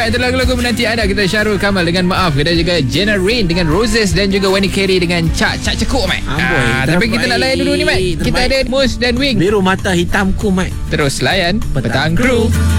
Alright, itu lagu-lagu menanti anda. Kita Syarul Kamal dengan Maaf. Kita juga Jenna Rain dengan Roses. Dan juga Wani Carey dengan Cak Cekuk, Mat. Tapi kita nak layan dulu ni, Mat. Kita ada Mus dan Wing. Biru mata hitamku, Mat. Terus layan Petang Kru.